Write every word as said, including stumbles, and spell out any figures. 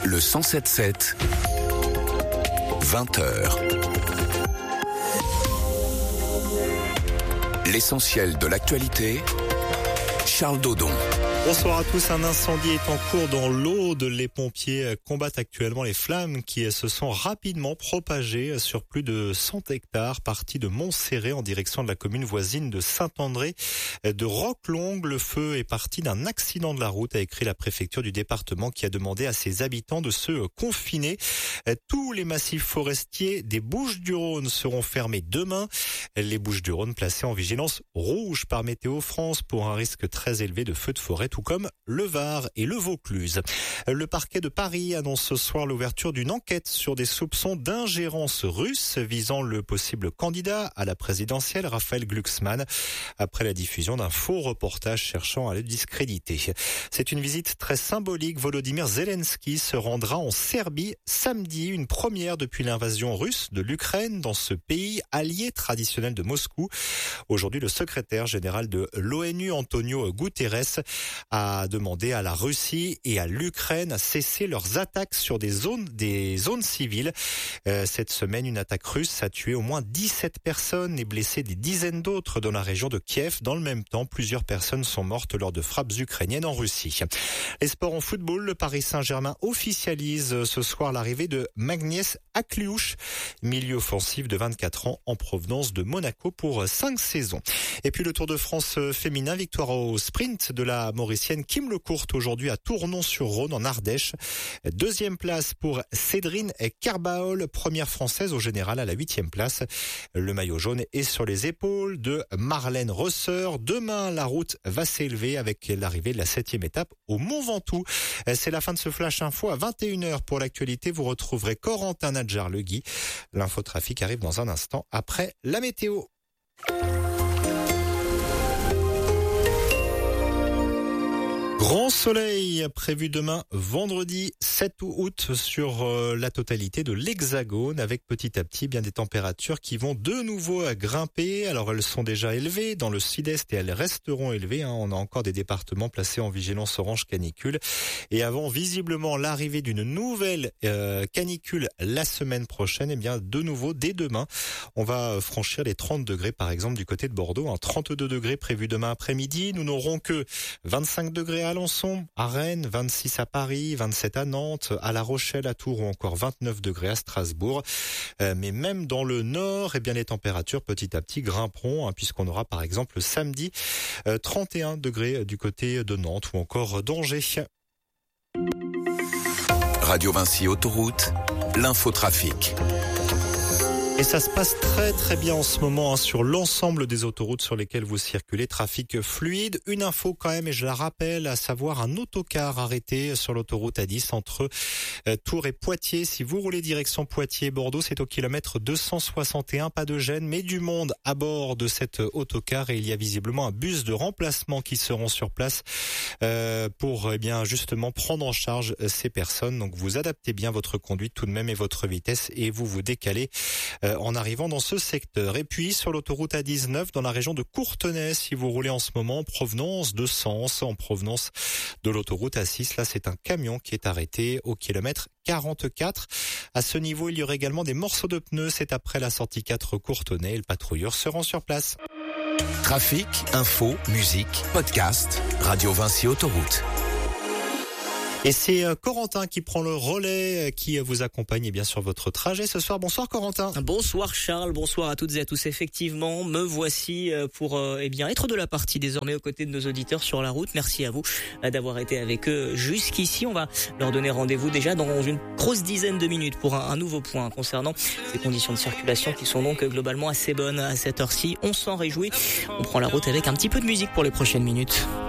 Le cent sept sept, vingt heures. L'essentiel de l'actualité, Charles Dodon. Bonsoir à tous. Un incendie est en cours dans l'Aude. Les pompiers combattent actuellement les flammes qui se sont rapidement propagées sur plus de cent hectares, partis de Montserrat en direction de la commune voisine de Saint-André de Roquelongue. Le feu est parti d'un accident de la route, a écrit la préfecture du département qui a demandé à ses habitants de se confiner. Tous les massifs forestiers des Bouches-du-Rhône seront fermés demain. Les Bouches-du-Rhône placées en vigilance rouge par Météo France pour un risque très élevé de feux de forêt, tout comme le Var et le Vaucluse. Le parquet de Paris annonce ce soir l'ouverture d'une enquête sur des soupçons d'ingérence russe visant le possible candidat à la présidentielle, Raphaël Glucksmann, après la diffusion d'un faux reportage cherchant à le discréditer. C'est une visite très symbolique. Volodymyr Zelensky se rendra en Serbie samedi, une première depuis l'invasion russe de l'Ukraine dans ce pays allié traditionnel de Moscou. Aujourd'hui, le secrétaire général de l'ONU, Antonio Guterres, a demandé à la Russie et à l'Ukraine à cesser leurs attaques sur des zones, des zones civiles. Euh, cette semaine, une attaque russe a tué au moins dix-sept personnes et blessé des dizaines d'autres dans la région de Kiev. Dans le même temps, plusieurs personnes sont mortes lors de frappes ukrainiennes en Russie. Les sports en football, le Paris Saint-Germain officialise ce soir l'arrivée de Magnès Akliouche, milieu offensif de vingt-quatre ans en provenance de Monaco pour cinq saisons. Et puis le Tour de France féminin, victoire au sprint de la mauricienne Kim Lecourt aujourd'hui à Tournon-sur-Rhône en Ardèche. Deuxième place pour Cédrine Carbaol, première française au général à la huitième place. Le maillot jaune est sur les épaules de Marlène Resseur. Demain, la route va s'élever avec l'arrivée de la septième étape au Mont Ventoux. C'est la fin de ce Flash Info à vingt et une heures. Pour l'actualité, vous retrouverez Corentin Nadjar-Legui. L'infotrafic arrive dans un instant après la météo. Grand soleil prévu demain vendredi sept août sur la totalité de l'Hexagone, avec petit à petit bien des températures qui vont de nouveau grimper. Alors elles sont déjà élevées dans le sud-est et elles resteront élevées. On a encore des départements placés en vigilance orange canicule. Et avant visiblement l'arrivée d'une nouvelle euh, canicule la semaine prochaine, et eh bien de nouveau dès demain, on va franchir les trente degrés par exemple du côté de Bordeaux. Un trente-deux degrés prévu demain après-midi. Nous n'aurons que vingt-cinq degrés à Alençon, à Rennes, vingt-six à Paris, vingt-sept à Nantes, à La Rochelle, à Tours ou encore vingt-neuf degrés à Strasbourg. Euh, mais même dans le nord, eh bien les températures petit à petit grimperont, hein, puisqu'on aura par exemple samedi euh, trente et un degrés du côté de Nantes ou encore d'Angers. Radio Vinci Autoroute, l'infotrafic. Et ça se passe très très bien en ce moment hein, sur l'ensemble des autoroutes sur lesquelles vous circulez. Trafic fluide. Une info quand même, et je la rappelle, à savoir un autocar arrêté sur l'autoroute A dix entre euh, Tours et Poitiers. Si vous roulez direction Poitiers-Bordeaux, c'est au kilomètre deux cent soixante et un. Pas de gêne, mais du monde à bord de cet autocar. Et il y a visiblement un bus de remplacement qui seront sur place euh, pour eh bien justement prendre en charge ces personnes. Donc vous adaptez bien votre conduite tout de même et votre vitesse et vous vous décalez euh, en arrivant dans ce secteur. Et puis sur l'autoroute A dix-neuf dans la région de Courtenay, si vous roulez en ce moment en provenance de Sens, en provenance de l'autoroute A six, là c'est un camion qui est arrêté au kilomètre quarante-quatre. À ce niveau, il y aurait également des morceaux de pneus. C'est après la sortie quatre Courtenay. Le patrouilleur se rend sur place. Trafic, info, musique, podcast, Radio Vinci Autoroute. Et c'est Corentin qui prend le relais, qui vous accompagne bien sur votre trajet ce soir. Bonsoir Corentin. Bonsoir Charles, bonsoir à toutes et à tous. Effectivement, me voici pour eh bien être de la partie désormais aux côtés de nos auditeurs sur la route. Merci à vous d'avoir été avec eux jusqu'ici. On va leur donner rendez-vous déjà dans une grosse dizaine de minutes pour un, un nouveau point concernant ces conditions de circulation qui sont donc globalement assez bonnes à cette heure-ci. On s'en réjouit. On prend la route avec un petit peu de musique pour les prochaines minutes.